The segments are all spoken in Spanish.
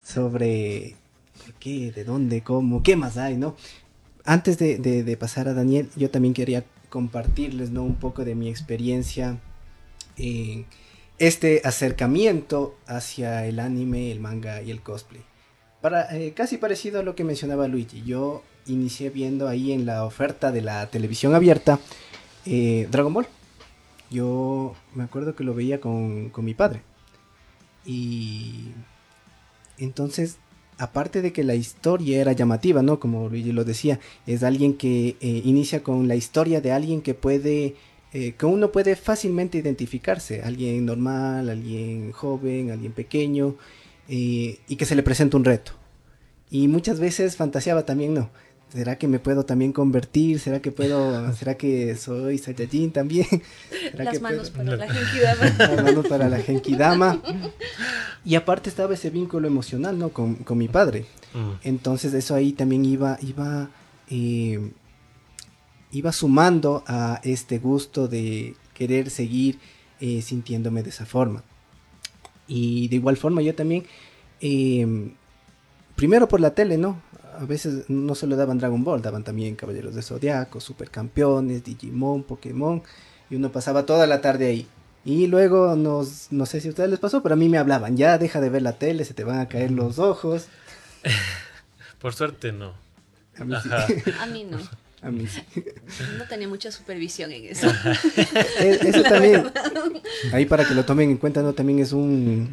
sobre por qué, de dónde, cómo, qué más hay, ¿no? Antes de pasar a Daniel, yo también quería compartirles, ¿no? Un poco de mi experiencia en este acercamiento hacia el anime, el manga y el cosplay. Casi parecido a lo que mencionaba Luigi, yo inicié viendo ahí en la oferta de la televisión abierta Dragon Ball. Yo me acuerdo que lo veía con mi padre. Y entonces, aparte de que la historia era llamativa, ¿no? Como Luigi lo decía, es alguien que inicia con la historia de alguien que puede, que uno puede fácilmente identificarse, alguien normal, alguien joven, alguien pequeño, y que se le presenta un reto. Y muchas veces fantaseaba también, ¿no? ¿Será que me puedo también convertir? ¿Será que soy Saiyajin también? ¿Será Las que manos puedo? para la Genkidama. Las manos para la Genkidama. Y aparte estaba ese vínculo emocional, ¿no? Con mi padre. Entonces eso ahí también eh, iba sumando a este gusto de querer seguir sintiéndome de esa forma. Y de igual forma yo también, eh, primero por la tele, ¿no? A veces no solo daban Dragon Ball, daban también Caballeros de Zodiaco, Supercampeones, Digimon, Pokémon, y uno pasaba toda la tarde ahí. Y luego, no sé si a ustedes les pasó, pero a mí me hablaban, ya deja de ver la tele, se te van a caer los ojos. Por suerte no. A mí sí. A mí no. A mí sí. No tenía mucha supervisión en eso. Eso La también, verdad. ahí para que lo tomen en cuenta, ¿no? También es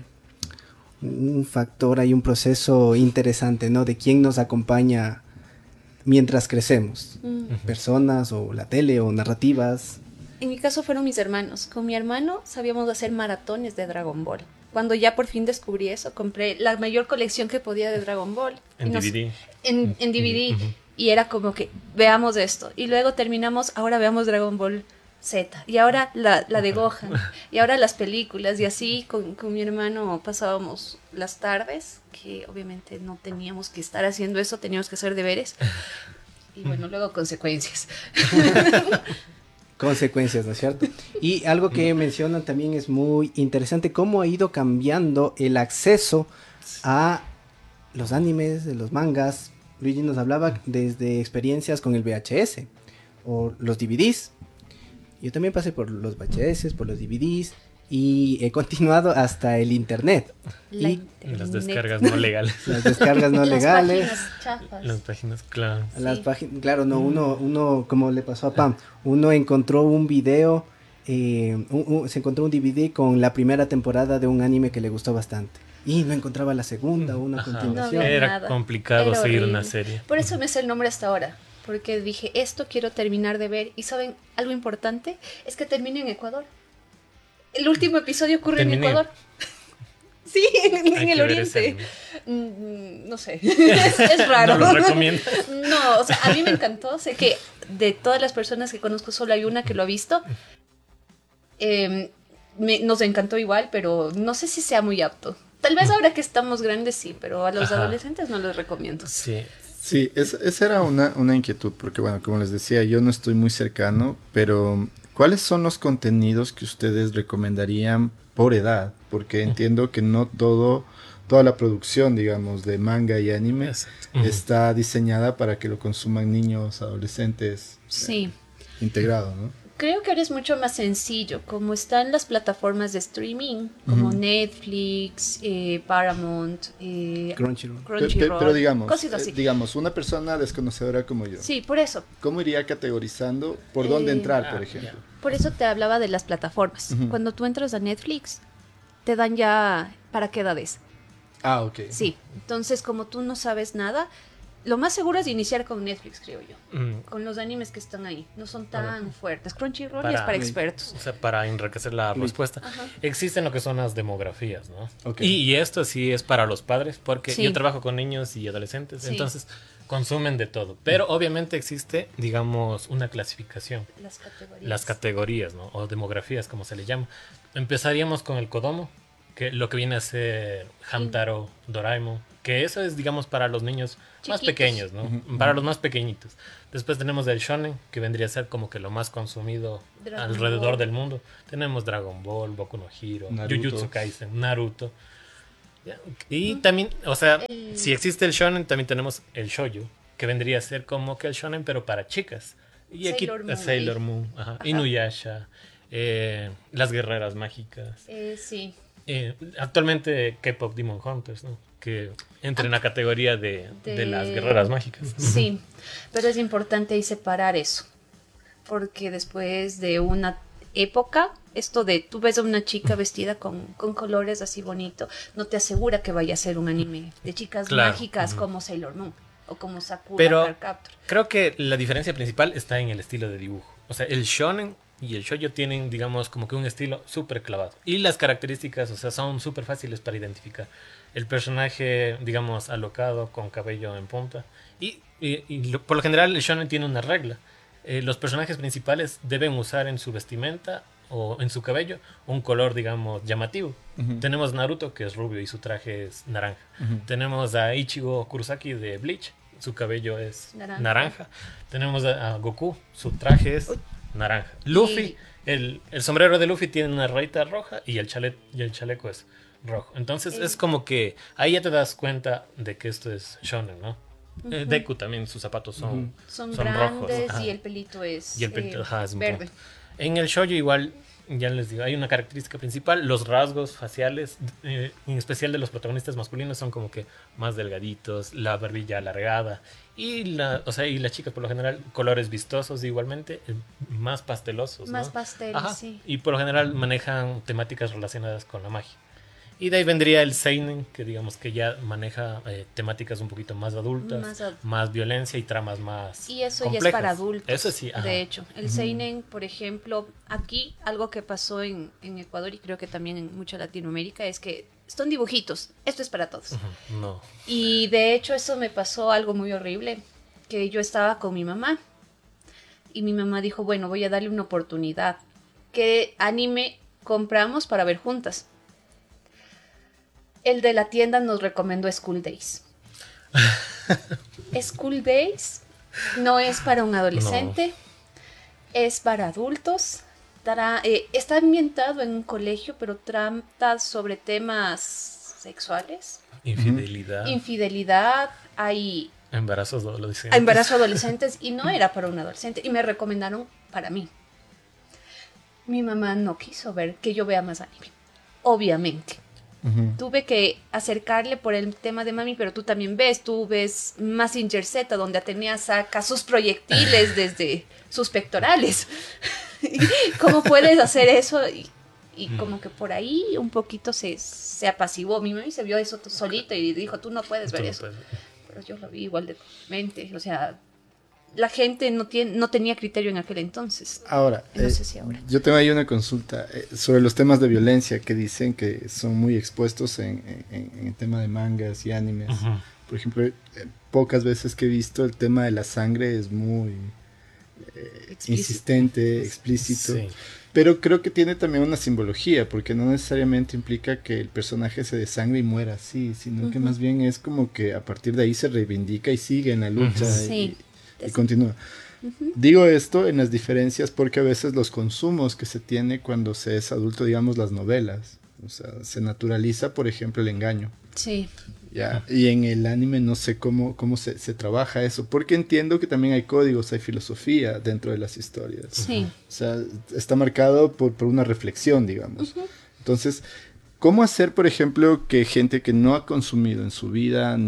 un factor, hay un proceso interesante, ¿no? De quién nos acompaña mientras crecemos. Personas o la tele o narrativas. En mi caso fueron mis hermanos. Con mi hermano sabíamos hacer maratones de Dragon Ball. Cuando ya por fin descubrí eso, compré la mayor colección que podía de Dragon Ball. En DVD. En DVD. Y era como que, veamos esto. Y luego terminamos, ahora veamos Dragon Ball Z. Y ahora la de Gohan. Y ahora las películas. Y así con mi hermano pasábamos las tardes, que obviamente no teníamos que estar haciendo eso, teníamos que hacer deberes. Y bueno, luego consecuencias. Consecuencias, ¿no es cierto? Y algo que mencionan también es muy interesante, cómo ha ido cambiando el acceso a los animes, de los mangas. Luigi nos hablaba desde experiencias con el VHS o los DVDs. Yo también pasé por los VHS, por los DVDs y he continuado hasta el internet. Y Las descargas no legales. las descargas no legales. Las páginas chafas. Las páginas, claro. Las Sí. páginas, claro, no, uno, como le pasó a Pam, uno encontró un video, se encontró un DVD con la primera temporada de un anime que le gustó bastante. Y no encontraba la segunda o una Ajá. continuación. No había Era nada. complicado Era seguir horrible. una serie. Por eso me sé el nombre hasta ahora. Porque dije, esto quiero terminar de ver. Y saben, algo importante es que termine en Ecuador. El último episodio ocurre en Terminé. Ecuador. Sí, en Hay el que ver ese oriente. anime. No sé, es raro. No lo recomiendo. No, o sea, a mí me encantó. Sé que de todas las personas que conozco solo hay una que lo ha visto. Nos encantó igual, pero no sé si sea muy apto. Tal vez ahora que estamos grandes sí, pero a los Ajá. adolescentes no los recomiendo. Sí. Sí, esa era una inquietud, porque bueno, como les decía, yo no estoy muy cercano, pero ¿cuáles son los contenidos que ustedes recomendarían por edad? Porque entiendo que no toda la producción, digamos, de manga y anime Exacto. está diseñada para que lo consuman niños, adolescentes, Sí. integrado, ¿no? Creo que ahora es mucho más sencillo, como están las plataformas de streaming, como Netflix, Paramount, Crunchyroll. Crunchyroll, Pero digamos, cosas así. digamos, una persona desconocedora como yo, Sí, por eso. ¿cómo iría categorizando por dónde entrar, por ejemplo? Por eso te hablaba de las plataformas. Cuando tú entras a Netflix, te dan ya para qué edades. Ah, ok. Sí, entonces como tú no sabes nada, lo más seguro es iniciar con Netflix, creo yo. Con los animes que están ahí. No son tan fuertes. Crunchyroll ya es para expertos. O sea, para enriquecer la respuesta, existen lo que son las demografías, ¿no? Ok. Y esto sí es para los padres, porque Sí. yo trabajo con niños y adolescentes, Sí. entonces consumen de todo. Pero obviamente existe, digamos, una clasificación. Las categorías. Las categorías, ¿no? O demografías, como se le llama. Empezaríamos con el Kodomo, que lo que viene a ser Hamtaro, Doraemon, que eso es, digamos, para los niños más Chiquitos. pequeños, ¿no? Para los más pequeñitos. Después tenemos el Shonen, que vendría a ser como que lo más consumido Dragon alrededor Ball. del mundo. Tenemos Dragon Ball, Boku no Hero, Naruto. Jujutsu Kaisen, Naruto. Ya. Y también, o sea, si existe el shonen, también tenemos el shoujo, que vendría a ser como que el shonen, pero para chicas. Y aquí Sailor Moon, Sailor Moon, ajá, Ajá. Inuyasha, las guerreras mágicas. Sí. Actualmente K-pop Demon Hunters, ¿no? Que entra en la categoría de las De- guerreras mágicas. Sí, pero es importante ahí separar eso, porque después de una época, esto de tú ves a una chica vestida con colores así bonito, no te asegura que vaya a ser un anime de chicas Claro. mágicas como Sailor Moon o como Sakura Pero Card Captor. creo que la diferencia principal está en el estilo de dibujo. O sea, el shonen y el shoujo tienen, digamos, como que un estilo súper clavado. Y las características, o sea, son súper fáciles para identificar. El personaje, digamos, alocado, con cabello en punta. Por lo general, el shonen tiene una regla. Los personajes principales deben usar en su vestimenta o en su cabello un color, digamos, llamativo. Tenemos Naruto, que es rubio y su traje es naranja. Tenemos a Ichigo Kurosaki de Bleach, su cabello es naranja. Tenemos a Goku, su traje es naranja. Luffy, el sombrero de Luffy tiene una rayita roja y el chaleco es rojo. Entonces es como que ahí ya te das cuenta de que esto es shonen, ¿no? Deku también, sus zapatos son rojos. Grandes Ajá. y el pelito es, Y el pelito, ajá, es un verde. poco. En el shoujo igual, ya les digo, hay una característica principal, los rasgos faciales, en especial de los protagonistas masculinos, son como que más delgaditos, la barbilla alargada, o sea, y las chicas por lo general, colores vistosos igualmente, más pastelosos, Más ¿no? pastel, Ajá. sí. Y por lo general manejan temáticas relacionadas con la magia. Y de ahí vendría el seinen, que digamos que ya maneja temáticas un poquito más adultas, más violencia y tramas más Y eso complejas. ya es para adultos. Eso sí, ajá. De hecho, el seinen, por ejemplo, aquí algo que pasó en Ecuador y creo que también en mucha Latinoamérica es que son dibujitos. Esto es para todos. No. Y de hecho eso me pasó algo muy horrible, que yo estaba con mi mamá y mi mamá dijo, bueno, voy a darle una oportunidad. ¿Qué anime compramos para ver juntas? El de la tienda nos recomendó School Days. School Days no es para un adolescente, es para adultos. Está ambientado en un colegio, pero trata sobre temas sexuales. Infidelidad, hay Embarazos adolescentes. embarazo adolescentes y no era para un adolescente y me recomendaron para mí. Mi mamá no quiso ver que yo vea más anime, obviamente. Tuve que acercarle por el tema de mami, pero tú también tú ves Mazinger Z, donde Atenea saca sus proyectiles desde sus pectorales. ¿Cómo puedes hacer eso? Y como que por ahí un poquito se apaciguó. Mi mami se vio eso solita y dijo, tú no puedes ver eso. Pero yo lo vi igual de mente. O sea, la gente no tenía criterio en aquel entonces. Ahora, no sé si ahora. Yo tengo ahí una consulta sobre los temas de violencia que dicen que son muy expuestos en el tema de mangas y animes. Por ejemplo, pocas veces que he visto el tema de la sangre es muy insistente, explícito. Sí. Pero creo que tiene también una simbología, porque no necesariamente implica que el personaje se desangre y muera así, sino que más bien es como que a partir de ahí se reivindica y sigue en la lucha y continúa. Digo esto en las diferencias porque a veces los consumos que se tiene cuando se es adulto, digamos las novelas, o sea, se naturaliza, por ejemplo, el engaño. Sí. Ya, y en el anime no sé cómo se trabaja eso, porque entiendo que también hay códigos, hay filosofía dentro de las historias. Sí. O sea, está marcado por una reflexión, digamos. Entonces, ¿cómo hacer, por ejemplo, que gente que no ha consumido en su vida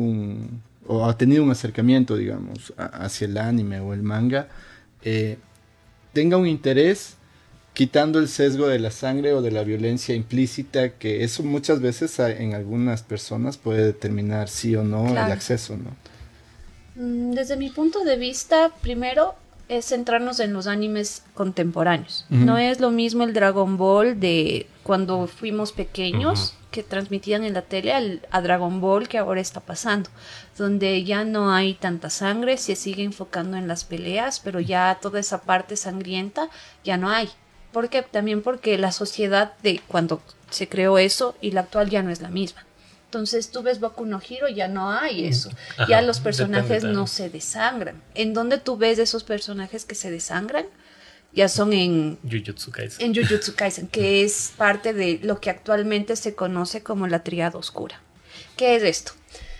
o ha tenido un acercamiento, digamos, hacia el anime o el manga, tenga un interés quitando el sesgo de la sangre o de la violencia implícita, que eso muchas veces en algunas personas puede determinar sí o no el acceso, ¿no? Desde mi punto de vista, primero es centrarnos en los animes contemporáneos. No es lo mismo el Dragon Ball de cuando fuimos pequeños, que transmitían en la tele, a Dragon Ball que ahora está pasando, donde ya no hay tanta sangre, se sigue enfocando en las peleas, pero ya toda esa parte sangrienta ya no hay. ¿Por qué? También porque la sociedad de cuando se creó eso y la actual ya no es la misma. Entonces tú ves Boku no Hero, ya no hay eso. Ajá, ya los personajes no se desangran. ¿En dónde tú ves esos personajes que se desangran? ya son Jujutsu Kaisen. en Jujutsu Kaisen, que es parte de lo que actualmente se conoce como la Tríada Oscura. ¿Qué es esto?